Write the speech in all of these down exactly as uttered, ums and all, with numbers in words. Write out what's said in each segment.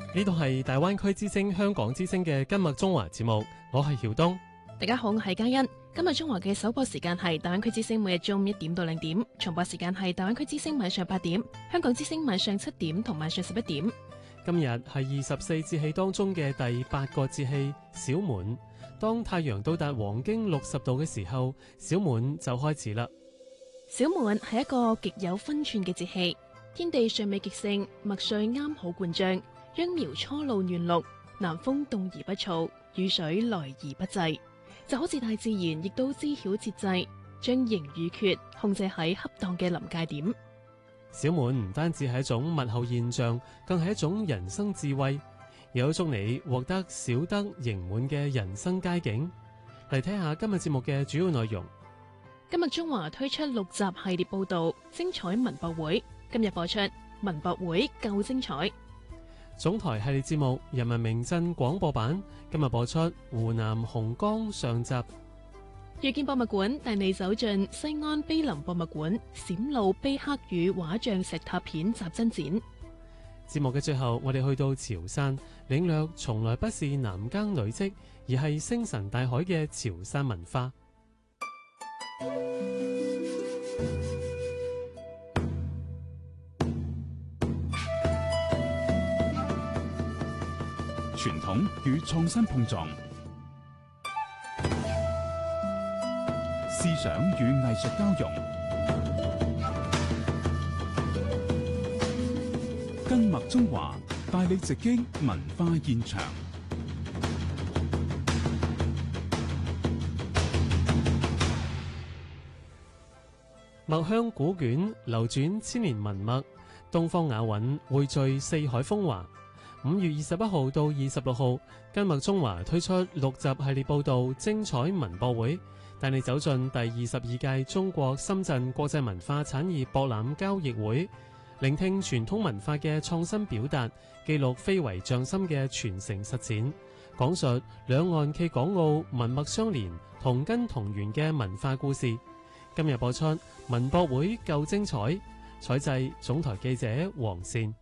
呢度係大灣區之聲香港之聲嘅今日中華節目，我係曉東。 大家好，我係嘉欣。今日中華嘅首播時間係大灣區之聲每日中午一點到兩點，重播時間係大灣區之聲晚上八點，香港之聲晚上七點同晚上十一點。 今日係二十四節氣當中嘅第八個節氣小滿。當太陽到達黃經六十度嘅時候，小滿就開始啦。 小滿係一個極有分寸嘅節氣，天地尚未極盛，麥穗啱好灌漿，秧苗初露嫩綠，南風動而不燥，雨水來而不滯，就好似大自然亦都知曉節制，將盈與缺控制喺恰當嘅臨界點。 小滿唔單止係一種物候現象，更係一種人生智慧，有祝你獲得小得盈滿嘅人生佳境。嚟睇下今日節目嘅主要內容。 今日中華推出六集系列報道，精彩文博會。今日播出文博會夠精彩。 總台系列節目《人民名鎮廣播版》今日播出湖南紅岡上集。 遇見博物館帶你走進西安碑林博物館閃露碑刻與畫像石塔片集珍展。 節目嘅最後，我哋去到潮汕，領略從來不是男耕女織，而係星辰大海嘅潮汕文化。 傳統與創新碰撞，思想與藝術交融，跟麥中華帶你直擊文化現場。 墨香古卷流轉千年文墨，東方雅韻匯聚四海風華。五月二十一號到二十六號，跟麥中華推出六集系列報道精彩文博會，帶你走進第二十二屆中國深圳國際文化產業博覽交易會，聆聽傳統文化嘅創新表達，記錄非遺匠心嘅傳承實踐，講述兩岸暨港澳文墨相連、同根同源嘅文化故事。今日播出文博會夠精彩，採製總台記者黃善。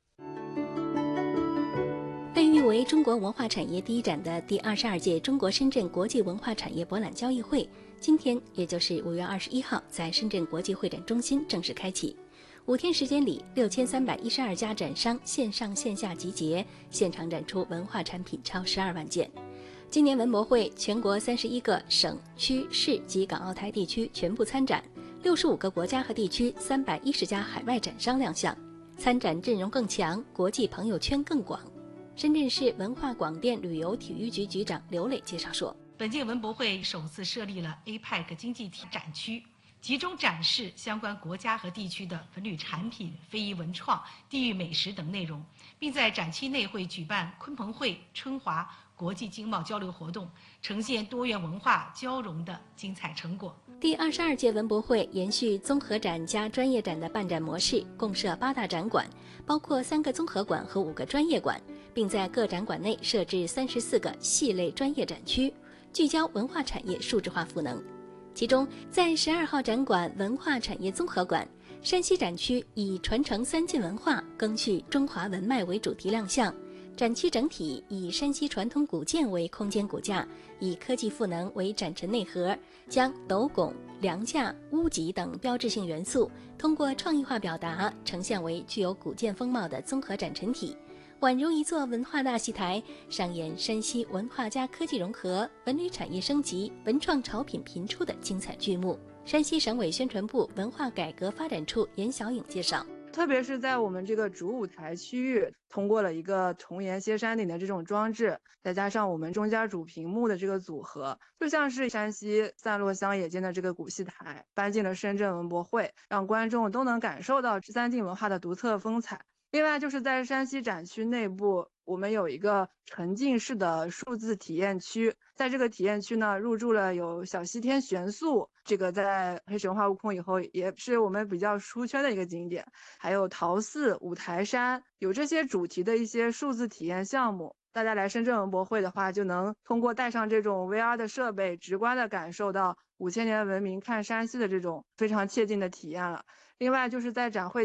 被譽為中國文化產業第一展的第二十二屆中國深圳國際文化產業博覽交易會，今天也就是五月二十一號，在深圳國際會展中心正式開啟。五天時間裏，六千三百一十二家展商線上線下集結，現場展出文化產品超十二萬件。今年文博會，全國三十一個省區市及港澳台地區全部參展，六十五個國家和地區三百一十家海外展商亮相，參展陣容更強，國際朋友圈更廣。深圳市文化廣電旅遊體育局局長劉磊介紹說， 本屆文博會首次設立了 A P E C 經濟體展區，集中展示相關國家和地區的文旅產品、非遺文創、地域美食等內容，並在展期內會舉辦鯤鵬會、春華國際經貿交流活動，呈現多元文化交融的精彩成果。 第二十二屆文博會延續綜合展加專業展的辦展模式，共設八大展館，包括三個綜合館和五個專業館，並在各展館內設置三十四個系類專業展區，聚焦文化產業數字化賦能。其中，在十二號展館文化產業綜合館，山西展區以傳承三晉文化、謄續中華文脈為主題亮相。展區整體以山西傳統古建為空間骨架，以科技賦能為展陳內核，將斗拱、梁架、屋脊等標誌性元素通過創意化表達，呈現為具有古建風貌的綜合展陳體，宛如一座文化大戲台，上演山西文化加科技融合、文旅產業升級、文創潮品頻出的精彩劇目。山西省委宣傳部文化改革發展處嚴小穎介紹， 特別是在我們這個主舞台區域，通過了一個重檐歇山頂的這種裝置，再加上我們中間主屏幕的這個組合，就像是山西散落鄉野間的這個古戲台搬進了深圳文博會，讓觀眾都能感受到三晉文化的獨特風采。另外就是在山西展區內部，我們有一個沉浸式的數字體驗區，在這個體驗區呢，入駐了有小西天玄宿，這個在黑神話悟空以後也是我們比較出圈的一個景點，還有桃寺、五台山，有這些主題的一些數字體驗項目。大家來深圳文博會的話，就能通過帶上這種 V R 的設備，直觀的感受到五千年文明看山西的這種非常切近的體驗了。另外就是在展會